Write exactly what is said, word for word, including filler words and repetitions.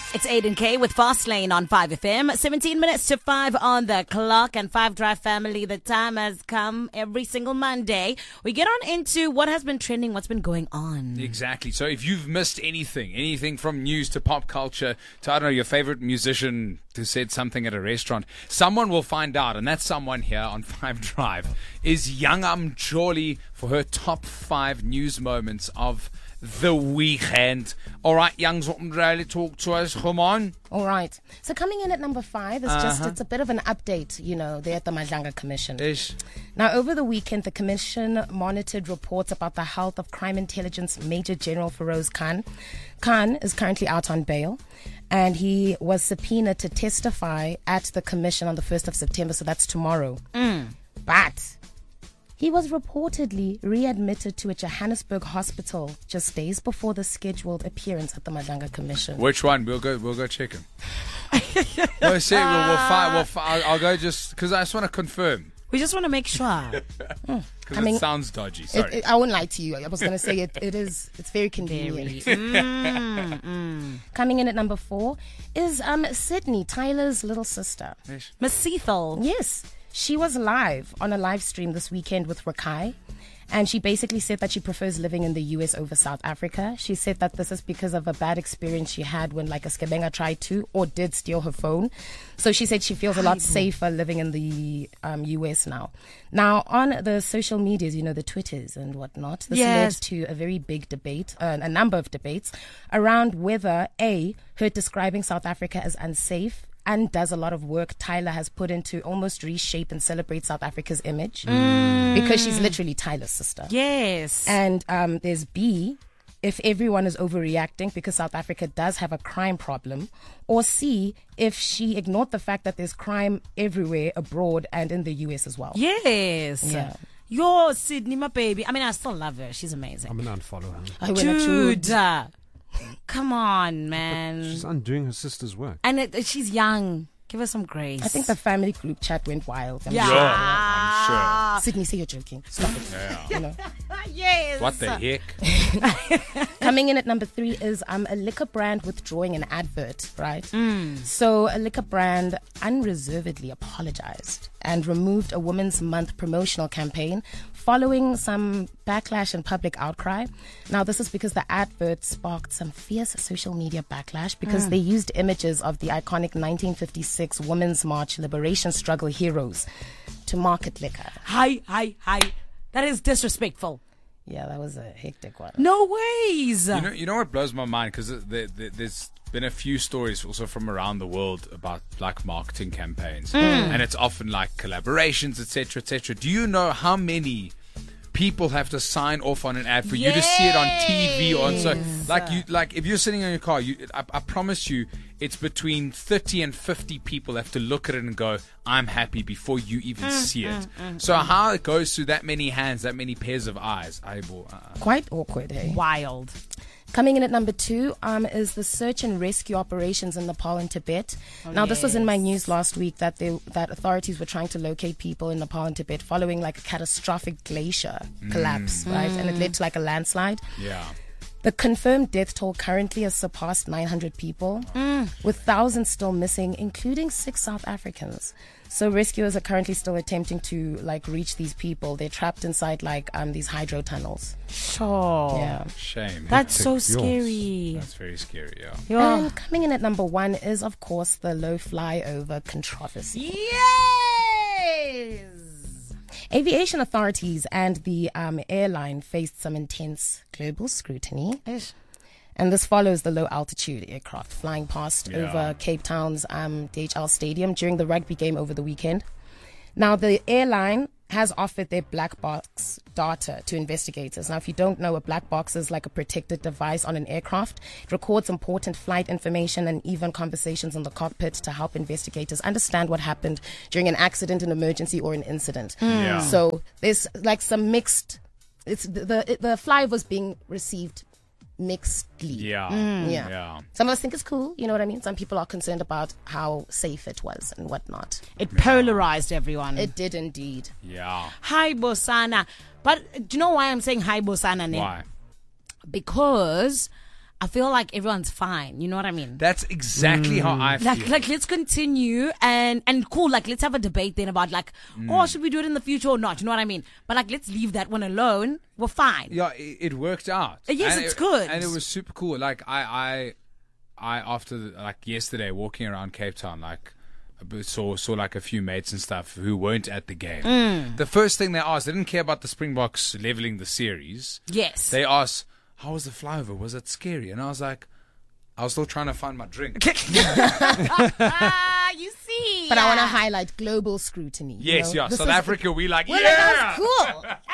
It's Aiden K with Fast Lane on five F M. seventeen minutes to five on the clock, and five Drive family, the time has come. Every single Monday we get on into what has been trending, what's been going on. Exactly. So if you've missed anything, anything from news to pop culture to, I don't know, your favorite musician who said something at a restaurant, someone will find out, and that someone here on five Drive is Youngam Choli for her top five news moments of the weekend. All right, Youngs, really talk to us. Come on. All right. So coming in at number five is just, Uh-huh. it's a bit of an update, you know, there at the Madlanga Commission. Ish. Now, over the weekend, the Commission monitored reports about the health of Crime Intelligence Major General Feroz Khan. Khan is currently out on bail, and he was subpoenaed to testify at the Commission on the first of September, so that's tomorrow. Mm. But he was reportedly readmitted to a Johannesburg hospital just days before the scheduled appearance at the Madlanga Commission. Which one? We'll go. We'll go check him. No, see, we'll, we'll find. We'll fi- I'll, I'll go just because I just want to confirm. We just want to make sure. Because I mean, it sounds dodgy. It, Sorry. it, I won't lie to you. I was going to say it. It is. It's very convenient. Mm, mm. Coming in at number four is um Sydney, Tyler's little sister. Ish. Miss Cethel. Yes, she was live on a live stream this weekend with Rakai. And she basically said that she prefers living in the U S over South Africa. She said that this is because of a bad experience she had when like a Skebenga tried to or did steal her phone. So she said she feels a lot safer living in the um, U S now. Now, on the social medias, you know, the Twitters and whatnot, this Yes. led to a very big debate, uh, a number of debates around whether A, her describing South Africa as unsafe and does a lot of work Tyler has put into almost reshape and celebrate South Africa's image because she's literally Tyler's sister. Yes. And um, there's B, if everyone is overreacting because South Africa does have a crime problem, or C, if she ignored the fact that there's crime everywhere abroad and in the U S as well. Yes. Yeah. Yo, Sydney, my baby. I mean, I still love her. She's amazing. I'm gonna unfollow her. I will not Dude. shoot. uh, Come on, man. She's undoing her sister's work. And it, she's young. Give her some grace. I think the family group chat went wild. I'm Yeah. sure. I'm Sydney, say you're joking. Stop it. Yeah. You know. Yes. What the heck? Coming in at number three is um, a liquor brand withdrawing an advert, right? So a liquor brand unreservedly apologized and removed a Women's Month promotional campaign following some backlash and public outcry. Now, this is because the advert sparked some fierce social media backlash because they used images of the iconic nineteen fifty-six Women's March liberation struggle heroes to market liquor. Hi, hi, hi. That is disrespectful. Yeah, that was a hectic one. No ways. You know, you know what blows my mind? Because there, there, there's been a few stories also from around the world about like marketing campaigns, and it's often like collaborations, et cetera, et cetera. Do you know how many people have to sign off on an ad for you to see it on T V or on so like you like if you're sitting in your car, you I, I promise you it's between thirty and fifty people have to look at it and go, I'm happy before you even see it. So how it goes through that many hands, that many pairs of eyes, I will. Uh, Quite awkward, hey? Wild. Coming in at number two um, is the search and rescue operations in Nepal and Tibet. now, this was in my yes. news last week that they, that authorities were trying to locate people in Nepal and Tibet following like a catastrophic glacier collapse, right? And it led to like a landslide. yeah. The confirmed death toll currently has surpassed nine hundred people, with thousands still missing, including six South Africans. So rescuers are currently still attempting to like reach these people. They're trapped inside like um these hydro tunnels. Sure. Yeah. Shame. That's so Yours. scary. That's very scary, yeah. Yeah. And coming in at number one is, of course, the low flyover controversy. Yes. Aviation authorities and the um, airline faced some intense global scrutiny. And this follows the low altitude aircraft flying past Yeah. over Cape Town's um, D H L Stadium during the rugby game over the weekend. Now, the airline has offered their black box data to investigators. Now, if you don't know, a black box is like a protected device on an aircraft. It records important flight information and even conversations in the cockpit to help investigators understand what happened during an accident, an emergency, or an incident. Yeah. So there's like some mixed. It's the the, the flyover's being received mixedly. Yeah. Yeah. Yeah. Some of us think it's cool, you know what I mean? Some people are concerned about how safe it was and whatnot. It polarized everyone. It did indeed. Yeah. Hi, Bosana. But do you know why I'm saying hi, Bosana? Ne? Why? Because I feel like everyone's fine. You know what I mean? That's exactly how I feel. Like, like, let's continue and, and cool. Like, let's have a debate then about like, oh, should we do it in the future or not? You know what I mean? But like, let's leave that one alone. We're fine. Yeah, it, it worked out. Uh, yes, And it's it- good. and it was super cool. Like I, I, I after the, like yesterday walking around Cape Town, like a bit- saw saw like a few mates and stuff who weren't at the game. Mm. The first thing they asked, they didn't care about the Springboks leveling the series. Yes. They asked, "How was the flyover? Was it scary?" And I was like, I was still trying to find my drink. Ah, you see. But I want to highlight global scrutiny. you Yes, know? yeah. This South is- Africa, we like, Well, yeah. that's cool.